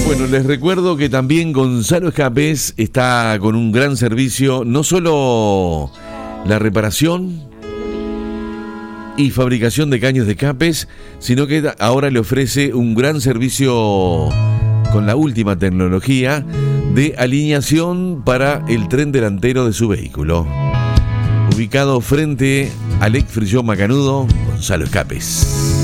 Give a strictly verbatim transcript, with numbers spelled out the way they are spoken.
Bueno, les recuerdo que también Gonzalo Escapes está con un gran servicio, no solo la reparación y fabricación de caños de escapes, sino que ahora le ofrece un gran servicio con la última tecnología de alineación para el tren delantero de su vehículo. Ubicado frente al ex Frillón Macanudo, Gonzalo Escapes.